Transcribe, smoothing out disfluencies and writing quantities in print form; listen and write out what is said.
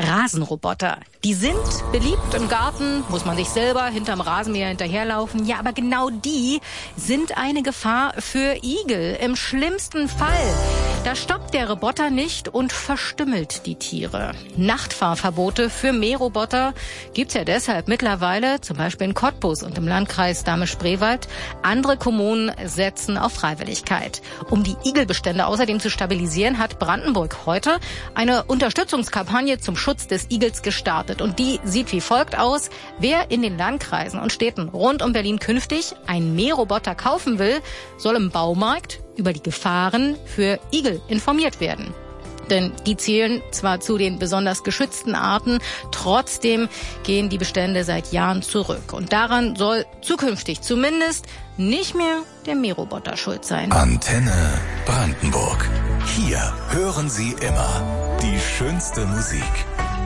Rasenroboter. Die sind beliebt im Garten, muss man sich selber hinterm Rasenmäher hinterherlaufen. Ja, aber genau die sind eine Gefahr für Igel. Im schlimmsten Fall. Da stoppt der Roboter nicht und verstümmelt die Tiere. Nachtfahrverbote für Mähroboter gibt's ja deshalb mittlerweile, zum Beispiel in Cottbus und im Landkreis Dahme-Spreewald. Andere Kommunen setzen auf Freiwilligkeit. Um die Igelbestände außerdem zu stabilisieren, hat Brandenburg heute eine Unterstützungskampagne zum Schutz des Igels gestartet. Und die sieht wie folgt aus. Wer in den Landkreisen und Städten rund um Berlin künftig einen Mähroboter kaufen will, soll im Baumarkt über die Gefahren für Igel informiert werden. Denn die zählen zwar zu den besonders geschützten Arten, trotzdem gehen die Bestände seit Jahren zurück. Und daran soll zukünftig zumindest nicht mehr der Mähroboter schuld sein. Antenne Brandenburg. Hier hören Sie immer die schönste Musik.